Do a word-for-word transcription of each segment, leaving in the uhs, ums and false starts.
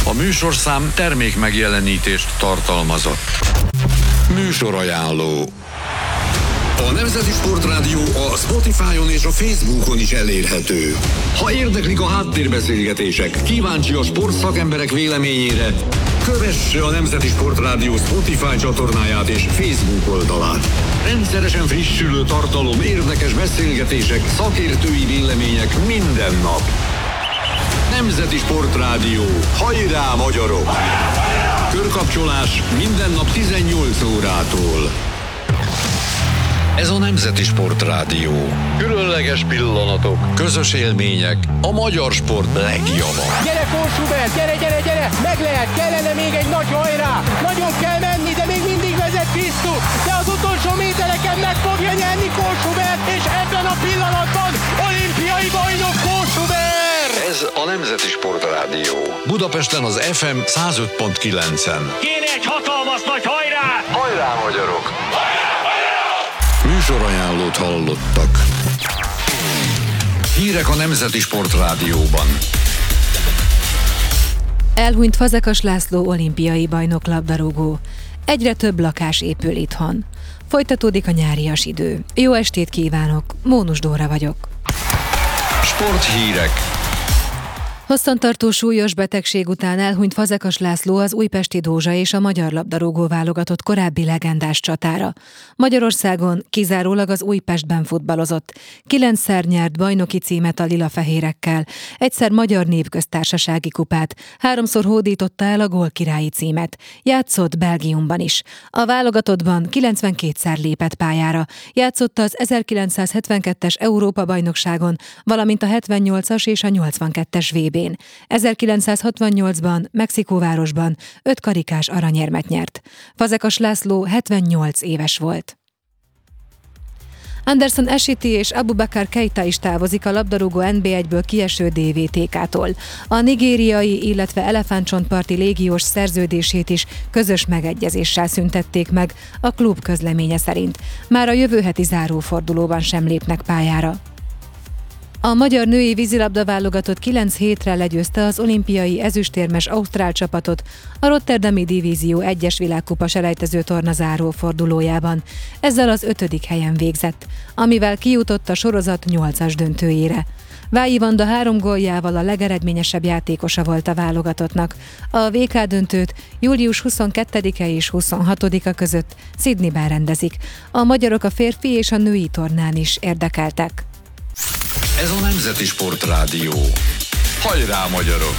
A műsorszám termék megjelenítést tartalmazott. Műsorajánló. A Nemzeti Sportrádió a Spotify-on és a Facebookon is elérhető. Ha érdeklik a háttérbeszélgetések, kíváncsi a sportszakemberek véleményére, kövesse a Nemzeti Sportrádió Spotify csatornáját és Facebook oldalát. Rendszeresen frissülő tartalom, érdekes beszélgetések, szakértői vélemények minden nap. Nemzeti Sportrádió. Hajrá, magyarok! Körkapcsolás minden nap tizennyolc órától. Ez a Nemzeti Sportrádió. Különleges pillanatok, közös élmények, a magyar sport legjava. Gyere, Kósubert, gyere, gyere, gyere! Meg lehet, kellene még egy nagy hajrá! Nagyon kell menni, de még mindig vezet Krisztu, de az utolsó métereken meg fogja nyerni Kósubert, és ebben a pillanatban olimpiai bajnok Kósubert! Ez a Nemzeti Sportrádió. Budapesten az ef em száz öt pont kilencen. Kéne egy hatalmas nagy hajrá! Hajrá, magyarok! Műsorajánlót hallottak. Hírek a Nemzeti Sportrádióban. Elhunyt Fazekas László olimpiai bajnok labdarúgó. Egyre több lakás épül itthon. Folytatódik a nyárias idő. Jó estét kívánok, Mónus Dóra vagyok. Sporthírek. Hosszantartó súlyos betegség után elhunyt Fazekas László, az újpesti Dózsa és a magyar labdarúgó válogatott korábbi legendás csatára. Magyarországon kizárólag az Újpestben futballozott. Kilencszer nyert bajnoki címet a lila-fehérekkel, egyszer magyar népköztársasági kupát, háromszor hódította el a gólkirályi címet. Játszott Belgiumban is. A válogatottban kilencvenkétszer lépett pályára. Játszott az ezerkilencszázhetvenkettes Európa-bajnokságon, valamint a hetvennyolcas és a nyolcvankettes vé bén. ezerkilencszázhatvannyolcban Mexikóvárosban öt karikás aranyérmet nyert. Fazekas László hetvennyolc éves volt. Anderson Ashiti és Abubakar Keita is távozik a labdarúgó en bé egyből kieső dé vé té ká-tól. A nigériai, illetve elefántcsontparti légiós szerződését is közös megegyezéssel szüntették meg, a klub közleménye szerint. Már a jövő heti zárófordulóban sem lépnek pályára. A magyar női vízilabda válogatott kilenc hétre legyőzte az olimpiai ezüstérmes ausztrál csapatot a Rotterdami Divízió egyes világkupa selejtező torna záró fordulójában. Ezzel az ötödik helyen végzett, amivel kijutott a sorozat nyolcas döntőjére. Vályi Vanda három góljával a legeredményesebb játékosa volt a válogatottnak. A vé ká döntőt július huszonkettedike és huszonhatodika között Sydneyben rendezik. A magyarok a férfi és a női tornán is érdekeltek. Ez a Nemzeti Sportrádió. Hajrá, magyarok!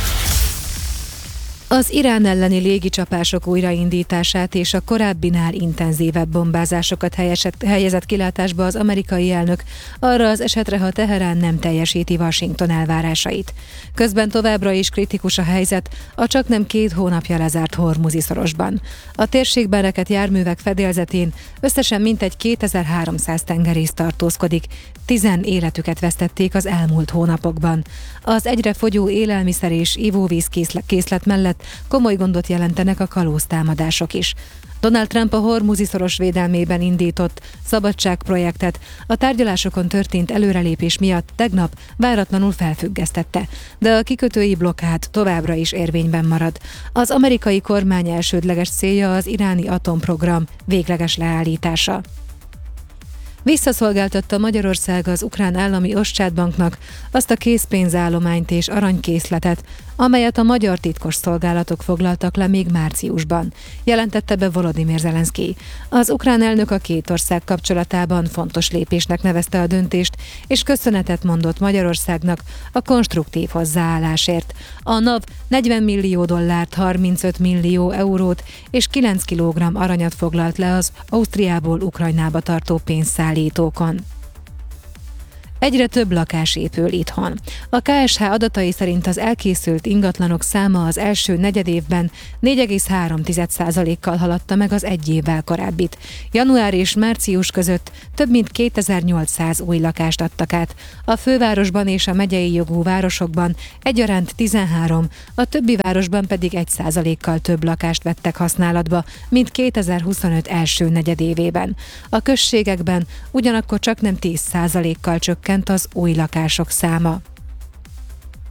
Az Irán elleni légicsapások újraindítását és a korábbinál intenzívebb bombázásokat helyezett, helyezett kilátásba az amerikai elnök arra az esetre, ha Teherán nem teljesíti Washington elvárásait. Közben továbbra is kritikus a helyzet a csaknem két hónapja lezárt Hormuzi-szorosban. A térségben rekedt járművek fedélzetén összesen mintegy kétezer-háromszáz tengerész tartózkodik, tizen életüket vesztették az elmúlt hónapokban. Az egyre fogyó élelmiszer és ivóvíz készlet mellett komoly gondot jelentenek a kalóztámadások is. Donald Trump a Hormuzi-szoros védelmében indított szabadságprojektet a tárgyalásokon történt előrelépés miatt tegnap váratlanul felfüggesztette, de a kikötői blokkád továbbra is érvényben marad. Az amerikai kormány elsődleges célja az iráni atomprogram végleges leállítása. Visszaszolgáltatta Magyarország az ukrán állami Oszcsátbanknak azt a készpénzállományt és aranykészletet, amelyet a magyar titkos szolgálatok foglaltak le még márciusban, jelentette be Volodymyr Zelenszkij. Az ukrán elnök a két ország kapcsolatában fontos lépésnek nevezte a döntést, és köszönetet mondott Magyarországnak a konstruktív hozzáállásért. A NAV negyven millió dollárt, harmincöt millió eurót és kilenc kilogramm aranyat foglalt le az Ausztriából Ukrajnába tartó pénzszállítókon. Egyre több lakás épül itthon. A ká es há adatai szerint az elkészült ingatlanok száma az első negyedévben négy egész három százalékkal haladta meg az egy évvel korábbit. Január és március között több mint kétezer-nyolcszáz új lakást adtak át. A fővárosban és a megyei jogú városokban egyaránt tizenhárom, a többi városban pedig egy százalékkal több lakást vettek használatba, mint kétezer-huszonöt első negyedévében. A községekben ugyanakkor csak nem tíz százalékkal csökkent az új lakások száma.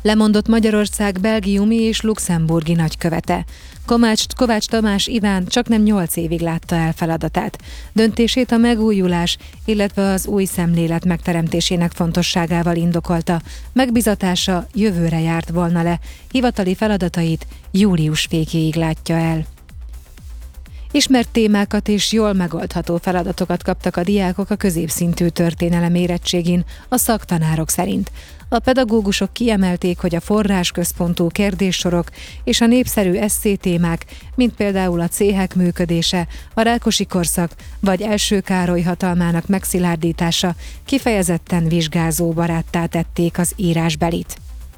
Lemondott Magyarország belgiumi és luxemburgi nagykövete. Kovács, Kovács Tamás Iván csaknem nyolc évig látta el feladatát. Döntését a megújulás, illetve az új szemlélet megteremtésének fontosságával indokolta. Megbizatása jövőre járt volna le, hivatali feladatait július végéig látja el. Ismert témákat és jól megoldható feladatokat kaptak a diákok a középszintű történelem érettségin, a szaktanárok szerint. A pedagógusok kiemelték, hogy a forrásközpontú kérdéssorok és a népszerű esszé témák, mint például a céhek működése, a Rákosi korszak vagy Első Károly hatalmának megszilárdítása kifejezetten vizsgázó baráttá tették az írásbelit.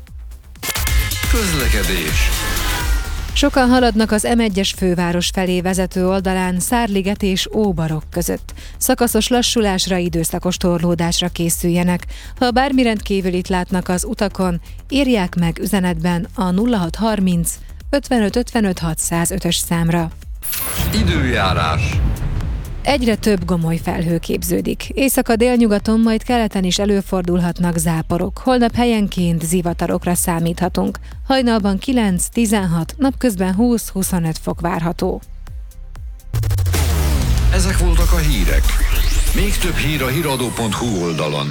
Közlekedés. Sokan haladnak az em egyes főváros felé vezető oldalán Szárliget és Óbarok között. Szakaszos lassulásra, időszakos torlódásra készüljenek. Ha bármi rendkívülit látnak az utakon, írják meg üzenetben a nulla hat harminc ötvenöt ötvenöt hatszázötös számra. Időjárás. Egyre több gomoly felhő képződik. Észak-délnyugaton, majd keleten is előfordulhatnak záporok. Holnap helyenként zivatarokra számíthatunk. Hajnalban kilenc-tizenhat, napközben húsz-huszonöt fok várható. Ezek voltak a hírek. Még több hír a híradó pont hu oldalon.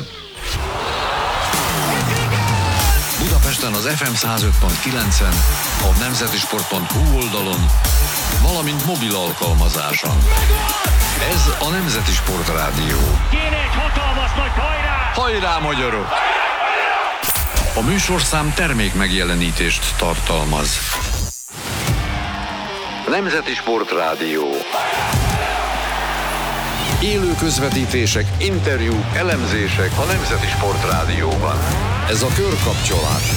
Budapesten az ef em száz öt pont kilencen, a nemzetisport pont hu oldalon, valamint mobil alkalmazáson. Ez a Nemzeti Sport Rádió. Kéne egy hatalmas nagy hajrá! Hajrá, magyarok! A műsorszám termék megjelenítést tartalmaz. Nemzeti Sport Rádió. Élő közvetítések, interjúk, elemzések a Nemzeti Sport Rádióban. Ez a körkapcsolás.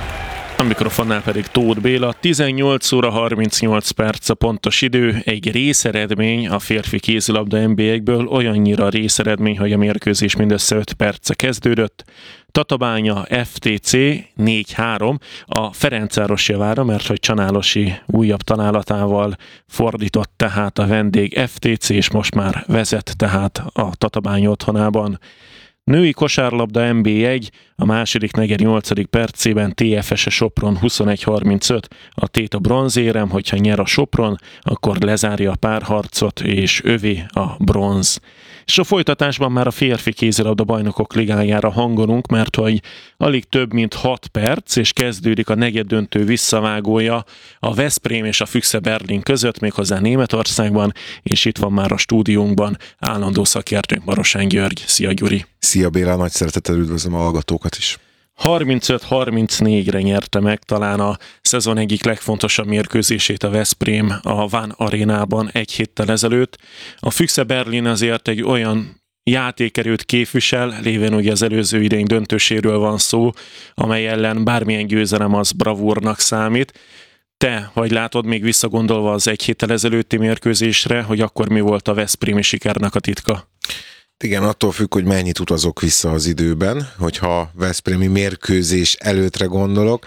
A mikrofonnál pedig Tóth Béla. tizennyolc óra harmincnyolc perc a pontos idő, egy részeredmény a férfi kézilabda en bé egy-ből, olyannyira részeredmény, hogy a mérkőzés mindössze öt perce kezdődött. Tatabánya ef té cé négy három a Ferencváros javára, mert hogy Csanálosi újabb találatával fordított tehát a vendég ef té cé, és most már vezet tehát a Tatabánya otthonában. Női kosárlabda en bé egy a második negyed nyolcadik percében té ef es Sopron huszonegy harmincöt, a tét a bronzérem, hogyha nyer a Sopron, akkor lezárja a párharcot, és övé a bronz. És a folytatásban már a férfi kézilabda bajnokok ligájára hangolunk, mert hogy alig több mint hat perc, és kezdődik a negyeddöntő visszavágója a Veszprém és a Füchse Berlin között, méghozzá Németországban, és itt van már a stúdiónkban állandó szakértőnk, Marosán György. Szia, Gyuri! Szia Béla, nagy szeretettel üdvözlöm a hallgatókat is. harmincöt harmincnégyre nyerte meg talán a szezon egyik legfontosabb mérkőzését a Veszprém a Ván arénában egy héttel ezelőtt. A Füchse Berlin azért egy olyan játékerőt képvisel, lévén ugye az előző idény döntőséről van szó, amely ellen bármilyen győzelem az bravúrnak számít. Te, vagy látod még visszagondolva az egy héttel ezelőtti mérkőzésre, hogy akkor mi volt a veszprémi sikernek a titka? Igen, attól függ, hogy mennyit utazok vissza az időben, hogyha veszprémi mérkőzés előttre gondolok,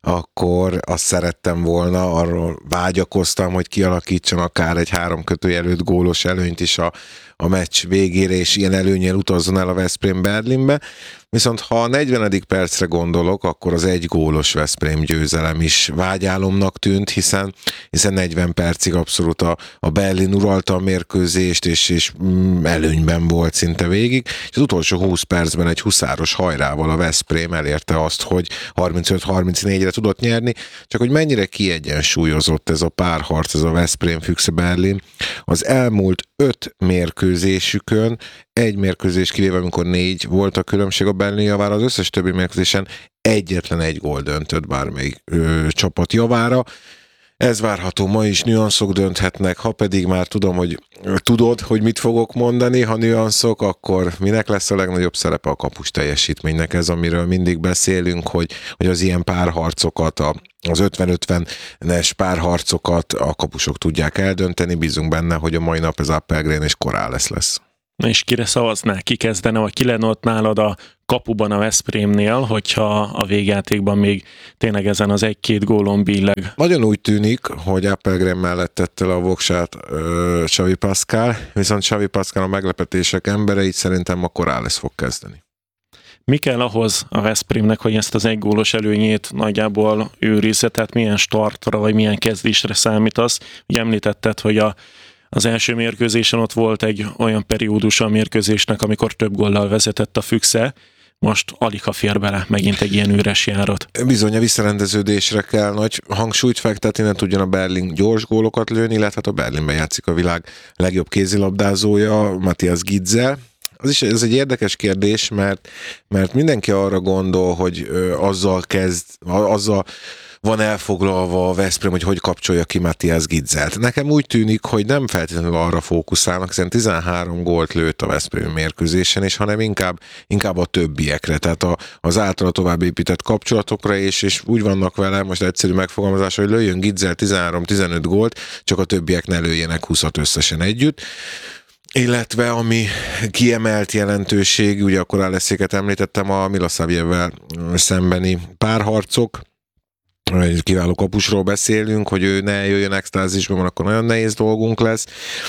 akkor azt szerettem volna, arról vágyakoztam, hogy kialakítson akár egy három kötőjelölt gólos előnyt is a, a meccs végére, és ilyen előnnyel utazzon el a Veszprém Berlinbe. Viszont ha a negyvenedik percre gondolok, akkor az egy gólos Veszprém győzelem is vágyálomnak tűnt, hiszen, hiszen negyven percig abszolút a, a Berlin uralta a mérkőzést, és, és mm, előnyben volt szinte végig. És az utolsó húsz percben egy huszáros hajrával a Veszprém elérte azt, hogy harmincöt harmincnégyre tudott nyerni, csak hogy mennyire kiegyensúlyozott ez a párharc, ez a Veszprém Füchse Berlin. Az elmúlt öt mérkőzésükön, egy mérkőzés kivéve, amikor négy volt a különbség a Berlin javára, az összes többi mérkőzésen egyetlen egy gól döntött bármelyik ö, csapat javára. Ez várható, ma is nüanszok dönthetnek, ha pedig már tudom, hogy tudod, hogy mit fogok mondani, ha nüanszok, akkor minek lesz a legnagyobb szerepe? A kapus teljesítménynek, ez, amiről mindig beszélünk, hogy, hogy az ilyen párharcokat, a, az ötven-ötvenes párharcokat a kapusok tudják eldönteni, bízunk benne, hogy a mai nap ez Appelgren és Corrales lesz. Na és kire szavaznál? Ki kezdene, vagy ki lenne ott nálad a kapuban a Veszprémnél, hogyha a végjátékban még tényleg ezen az egy-két gólon billeg? Nagyon úgy tűnik, hogy Appelgren mellett tette le a voksát uh, Xavi Pascal, viszont Xavi Pascal a meglepetések embere, így szerintem a Corrales fog kezdeni. Mi kell ahhoz a Veszprémnek, hogy ezt az egygólos előnyét nagyjából őrizze, tehát milyen startra vagy milyen kezdésre számítasz? Ugye említetted, hogy a, az első mérkőzésen ott volt egy olyan periódus a mérkőzésnek, amikor több góllal vezetett a Füchse, most alig ha fér bele megint egy ilyen üres járat. Bizony a visszarendeződésre kell nagy hangsúlyt fektetni, nem tudjon a Berlin gyors gólokat lőni, illetve hát a Berlinben játszik a világ legjobb kézilabdázója, Matthias Gitzel. Az is, ez egy érdekes kérdés, mert, mert mindenki arra gondol, hogy ö, azzal kezd, azzal van elfoglalva a Veszprém, hogy hogy kapcsolja ki Matthias Gitzelt. Nekem úgy tűnik, hogy nem feltétlenül arra fókuszálnak, hiszen tizenhárom gólt lőtt a Veszprém mérkőzésen, és hanem inkább, inkább a többiekre, tehát a, az általa tovább épített kapcsolatokra, és, és úgy vannak vele, most egyszerű megfogalmazás, hogy lőjön Gitzel tizenhárom-tizenöt gólt, csak a többiek ne lőjenek húszat összesen együtt. Illetve ami kiemelt jelentőség, ugye akkor Aleszéket említettem, a Milosavljevvel szembeni párharcok, egy kiváló kapusról beszélünk, hogy ő ne jöjjön extázisban, mert akkor nagyon nehéz dolgunk lesz,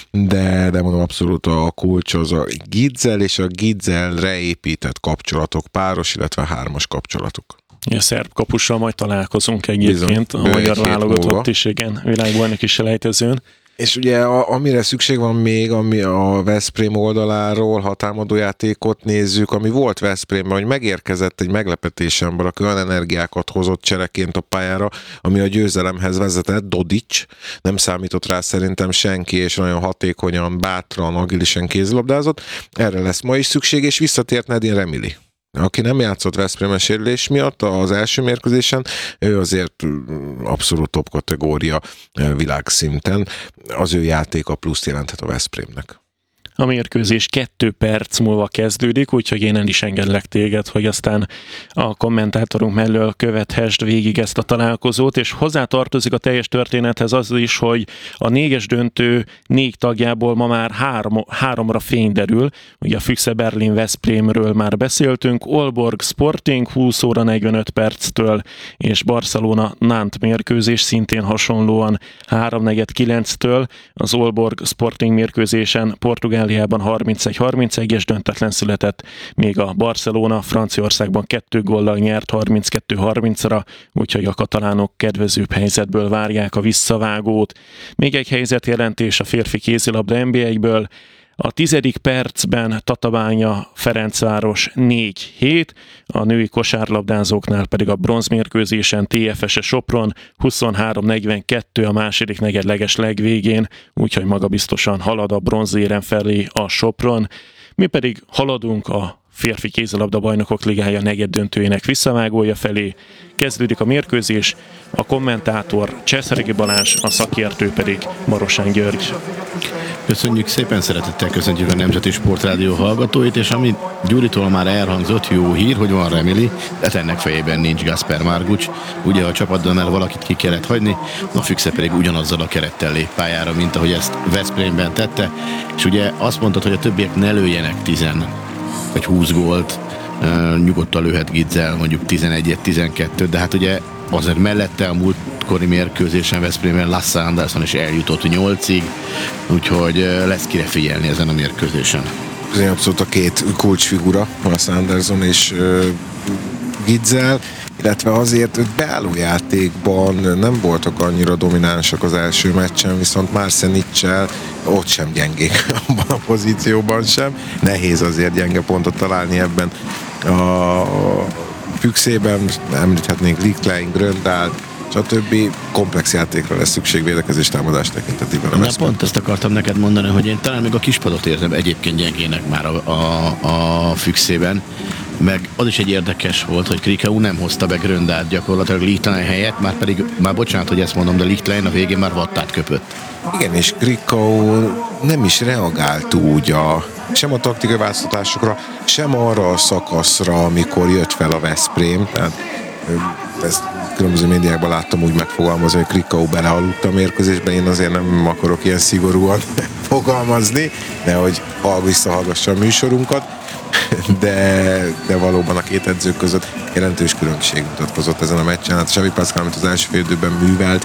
de, de mondom, abszolút a kulcs az a Gitzel és a Gitzelre épített kapcsolatok, páros, illetve hármas kapcsolatok. A szerb kapussal majd találkozunk egyébként, a magyar válogatott is, igen, világbajnoki selejtezőn. És ugye a, amire szükség van még, ami a Veszprém oldaláról, ha támadó játékot nézzük, ami volt Veszprémben, hogy megérkezett egy meglepetésemből, aki olyan energiákat hozott csereként a pályára, ami a győzelemhez vezetett, Dodic, nem számított rá szerintem senki, és nagyon hatékonyan, bátran, agilisen kézilabdázott. Erre lesz ma is szükség, és visszatért Nedin Remili, aki nem játszott Veszprémen sérülés miatt az első mérkőzésen, ő azért abszolút top kategória világszinten. Az ő játéka pluszt jelenthet a Veszprémnek. A mérkőzés kettő perc múlva kezdődik, úgyhogy én el is engedlek téged, hogy aztán a kommentátorunk mellől követhessd végig ezt a találkozót, és hozzátartozik a teljes történethez az is, hogy a négyes döntő négy tagjából ma már három, háromra fény derül. Ugye a Füchse Berlin Veszprémről már beszéltünk, Aalborg Sporting húsz óra negyvenöt perctől, és Barcelona Nantes mérkőzés szintén hasonlóan három negyvenkilenctől. Az Aalborg Sporting mérkőzésen Portugál harmincegy harmincegyes döntetlen született, még a Barcelona Franciaországban kettő góllal nyert harminckettő harmincra, úgyhogy a katalánok kedvezőbb helyzetből várják a visszavágót. Még egy helyzetjelentés a férfi kézilabda en bé egy-ből. A tizedik percben Tatabánya Ferencváros négy hét, a női kosárlabdázóknál pedig a bronzmérkőzésen té ef es Sopron huszonhárom negyvenkettő a második negyedleges legvégén, úgyhogy magabiztosan halad a bronzérem felé a Sopron. Mi pedig haladunk a férfi kézilabda bajnokok ligája negyeddöntőjének visszavágója felé. Kezdődik a mérkőzés, a kommentátor Császárigi Balázs, a szakértő pedig Marosán György. Köszönjük szépen, szeretettel köszöntjük a Nemzeti Sportrádió hallgatóit, és ami Gyuritól már elhangzott, jó hír, hogy van Remili, de ennek fejében nincs Gasper Margucs. Ugye a csapatban valakit ki kellett hagyni, a Füchse pedig ugyanazzal a kerettel lép pályára, mint ahogy ezt Veszprémben tette, és ugye azt mondtad, hogy a többiek ne lőjenek tizen vagy húsz gólt, uh, nyugodtan lőhet Gitzel mondjuk tizenegyet, tizenkettőt, de hát ugye azért mellette a múltkori mérkőzésen Veszprémben Lasse Andersson is eljutott nyolcig, úgyhogy uh, lesz kire figyelni ezen a mérkőzésen. Ez abszolút a két kulcsfigura, Lasse Andersson és uh, Gitzel, illetve azért beálló játékban nem voltak annyira dominánsak az első meccsen, viszont Marcenic-sel ott sem gyengék abban a pozícióban sem. Nehéz azért gyenge pontot találni ebben a Füchsében, említhetnénk Lichtlein, Gröndal, stb. Komplex játékra lesz szükség védekezés támadás tekintetében. Na pont ezt akartam neked mondani, hogy én talán még a kispadot érzem egyébként gyengének már a, a, a Füchsében, meg az is egy érdekes volt, hogy Krikau nem hozta be Gröndalt gyakorlatilag Lichtlein helyett, már pedig, már bocsánat, hogy ezt mondom, de Lichtlein a végén már vattát köpött. Igen, és Krikau nem is reagált úgy a sem a taktikai változtatásokra, sem arra a szakaszra, amikor jött fel a Veszprém. Tehát ezt különböző médiákban láttam úgy megfogalmazni, hogy Krikau belealudt a mérkőzésbe, én azért nem akarok ilyen szigorúan fogalmazni, de hogy visszahallgassa a műsorunkat, de, de valóban a két edző között jelentős különbség mutatkozott ezen a meccsen. Hát Xavi Pascual, amit az első fél időben művelt,